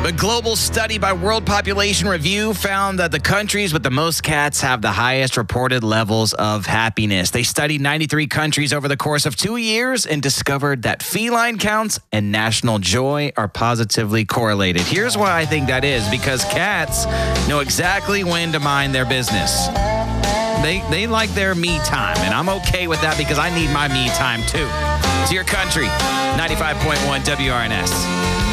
A global study by World Population Review found that the countries with the most cats have the highest reported levels of happiness. They studied 93 countries over the course of 2 years and discovered that feline counts and national joy are positively correlated. Here's why I think that is, because cats know exactly when to mind their business. They like their me time, and I'm okay with that because I need my me time too. It's your country, 95.1 WRNS.